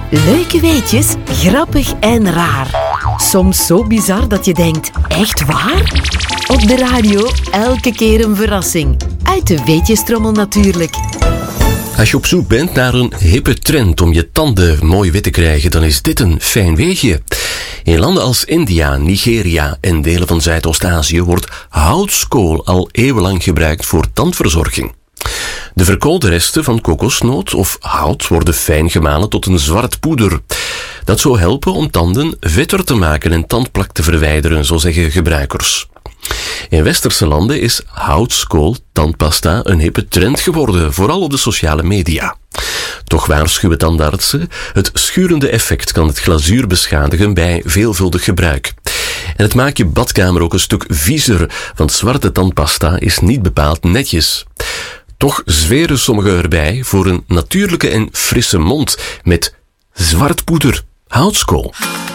Leuke weetjes, grappig en raar. Soms zo bizar dat je denkt, echt waar? Op de radio elke keer een verrassing. Uit de weetjestrommel natuurlijk. Als je op zoek bent naar een hippe trend om je tanden mooi wit te krijgen, dan is dit een fijn weetje. In landen als India, Nigeria en delen van Zuidoost-Azië wordt houtskool al eeuwenlang gebruikt voor tandverzorging. De verkoolde resten van kokosnoot of hout worden fijn gemalen tot een zwart poeder. Dat zou helpen om tanden vetter te maken en tandplak te verwijderen, zo zeggen gebruikers. In westerse landen is houtskool tandpasta een hippe trend geworden, vooral op de sociale media. Toch waarschuwen tandartsen, het schurende effect kan het glazuur beschadigen bij veelvuldig gebruik. En het maakt je badkamer ook een stuk viezer, want zwarte tandpasta is niet bepaald netjes. Toch zweren sommigen erbij voor een natuurlijke en frisse mond met zwart poeder, houtskool.